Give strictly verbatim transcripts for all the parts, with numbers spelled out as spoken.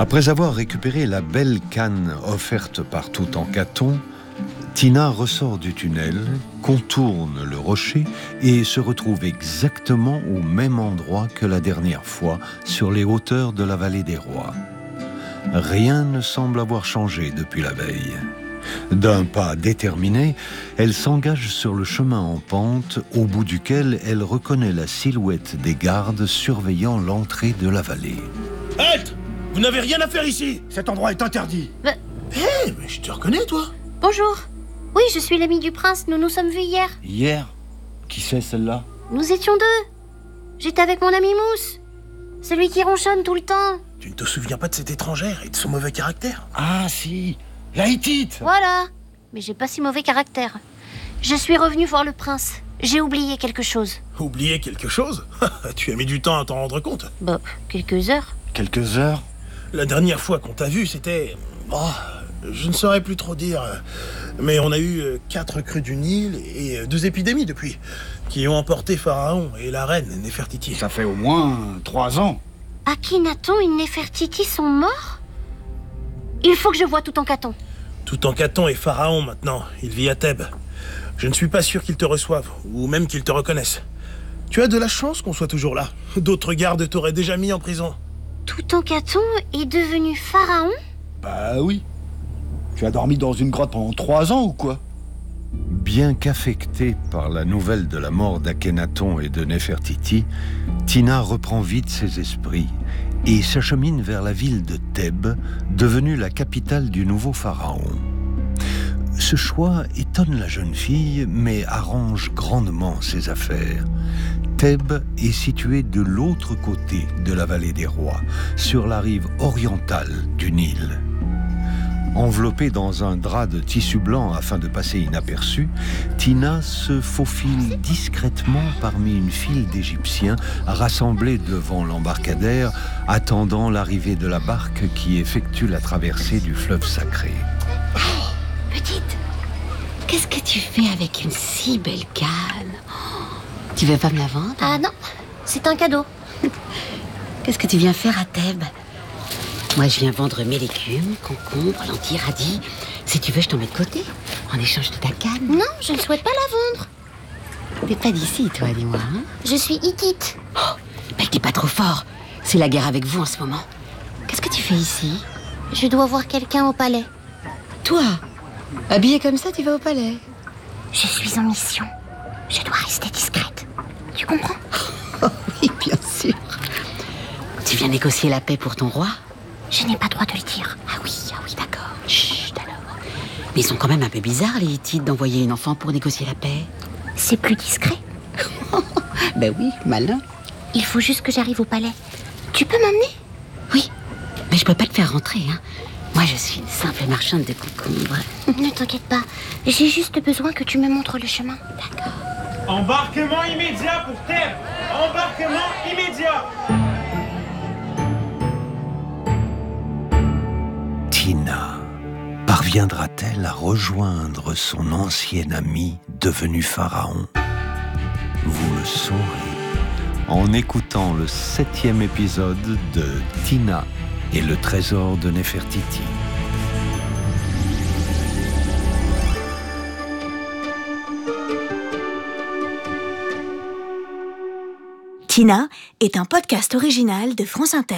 Après avoir récupéré la belle canne offerte par Toutankhamon, Tina ressort du tunnel, contourne le rocher et se retrouve exactement au même endroit que la dernière fois, sur les hauteurs de la vallée des rois. Rien ne semble avoir changé depuis la veille. D'un pas déterminé, elle s'engage sur le chemin en pente, au bout duquel elle reconnaît la silhouette des gardes surveillant l'entrée de la vallée. Halte! Vous n'avez rien à faire ici! Cet endroit est interdit. Hé, hey, mais je te reconnais, toi! Bonjour. Oui, je suis l'amie du prince, nous nous sommes vus hier. Hier? Qui c'est celle-là? Nous étions deux. J'étais avec mon ami Mousse. Celui qui ronchonne tout le temps. Tu ne te souviens pas de cette étrangère et de son mauvais caractère? Ah si, la Hittite. Voilà. Mais j'ai pas si mauvais caractère. Je suis revenue voir le prince. J'ai oublié quelque chose. Oublié quelque chose? Tu as mis du temps à t'en rendre compte. Bah, quelques heures. Quelques heures? La dernière fois qu'on t'a vu, c'était... Oh, je ne saurais plus trop dire. Mais on a eu quatre crues du Nil et deux épidémies depuis, qui ont emporté Pharaon et la reine Néfertiti. Ça fait au moins trois ans. Akhenaton et Néfertiti sont morts? Il faut que je voie Toutankhamon. Toutankhamon est Pharaon maintenant. Il vit à Thèbes. Je ne suis pas sûr qu'il te reçoive, ou même qu'il te reconnaisse. Tu as de la chance qu'on soit toujours là. D'autres gardes t'auraient déjà mis en prison. Toutankhamon est devenu pharaon? Bah oui. Tu as dormi dans une grotte pendant trois ans ou quoi? Bien qu'affectée par la nouvelle de la mort d'Akhenaton et de Néfertiti, Tina reprend vite ses esprits et s'achemine vers la ville de Thèbes, devenue la capitale du nouveau pharaon. Ce choix étonne la jeune fille, mais arrange grandement ses affaires. Thèbes est située de l'autre côté de la vallée des rois, sur la rive orientale du Nil. Enveloppée dans un drap de tissu blanc afin de passer inaperçue, Tina se faufile discrètement parmi une file d'Égyptiens rassemblés devant l'embarcadère, attendant l'arrivée de la barque qui effectue la traversée du fleuve sacré. Hey, petite, qu'est-ce que tu fais avec une si belle canne? Tu veux pas me la vendre? Ah non, c'est un cadeau. Qu'est-ce que tu viens faire à Thèbes? Moi, je viens vendre mes légumes, concombres, lentilles, radis. Si tu veux, je t'en mets de côté, en échange de ta canne. Non, je ne souhaite pas la vendre. T'es pas d'ici, toi, dis-moi, hein? Je suis hittite. Oh, mais t'es pas trop fort. C'est la guerre avec vous en ce moment. Qu'est-ce que tu fais ici? Je dois voir quelqu'un au palais. Toi? Habillée comme ça, tu vas au palais? Je suis en mission. Je dois rester discrète. Tu comprends? Oh oui, bien sûr. Tu viens négocier la paix pour ton roi? Je n'ai pas droit de le dire. Ah oui, ah oui, d'accord. Chut, alors. Mais ils sont quand même un peu bizarres, les Hittites, d'envoyer une enfant pour négocier la paix. C'est plus discret. Ben oui, malin. Il faut juste que j'arrive au palais. Tu peux m'emmener? Oui, mais je peux pas te faire rentrer, hein. Moi, je suis une simple marchande de concombres. Ne t'inquiète pas. J'ai juste besoin que tu me montres le chemin. D'accord. Embarquement immédiat pour Thèbes! Embarquement immédiat! Tina parviendra-t-elle à rejoindre son ancien ami devenu pharaon? Vous le saurez en écoutant le septième épisode de Tina et le trésor de Néfertiti. Tina est un podcast original de France Inter.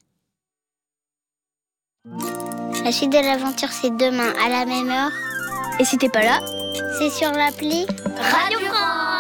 La suite de l'aventure, c'est demain à la même heure. Et si t'es pas là, c'est sur l'appli Radio France.